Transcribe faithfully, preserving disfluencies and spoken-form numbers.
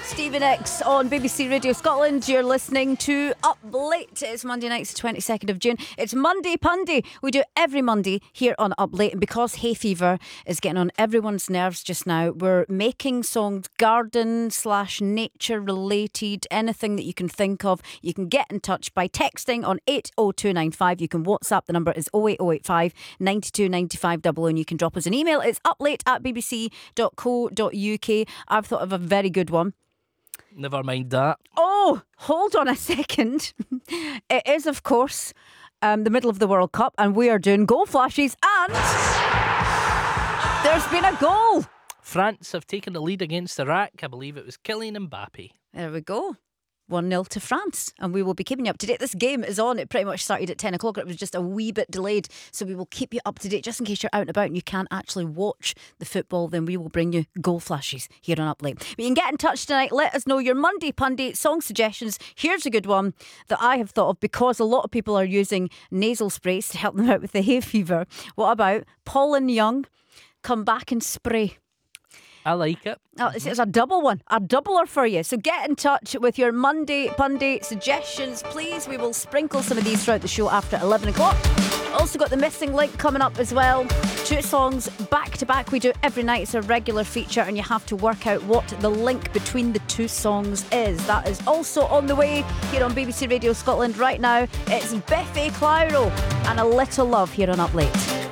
Stevie Nicks on B B C Radio Scotland. You're listening to Up Late. It's Monday night, it's the twenty-second of June. It's Monday Pundy. We do it every Monday here on Up Late. And because hay fever is getting on everyone's nerves just now, we're making songs garden slash nature related. Anything that you can think of, you can get in touch by texting on eight oh two nine five. You can WhatsApp. The number is oh eight oh eight five, nine two nine five double oh. And you can drop us an email. It's uplate at bbc dot co dot uk. I've thought of a very good one. Never mind that. Oh, hold on a second. It is, of course, um, the middle of the World Cup, and we are doing goal flashes, and there's been a goal. France have taken the lead against Iraq. I believe it was Kylian Mbappe. There we go. one nil to France, and we will be keeping you up to date. This game is on. It pretty much started at ten o'clock. It was just a wee bit delayed, so we will keep you up to date just in case you're out and about and you can't actually watch the football. Then we will bring you goal flashes here on Up Late. But you can get in touch tonight. Let us know your Monday Pundy song suggestions. Here's a good one that I have thought of because a lot of people are using nasal sprays to help them out with the hay fever. What about Paul and Young, Come Back and Spray? I like it. Oh, it's, it's a double one, a doubler for you. So get in touch with your Monday Pundy suggestions, please. We will sprinkle some of these throughout the show after eleven o'clock. Also got the missing link coming up as well. Two songs back to back. We do it every night. It's a regular feature, and you have to work out what the link between the two songs is. That is also on the way here on B B C Radio Scotland right now. It's Biffy Clyro and A Little Love here on Up Late.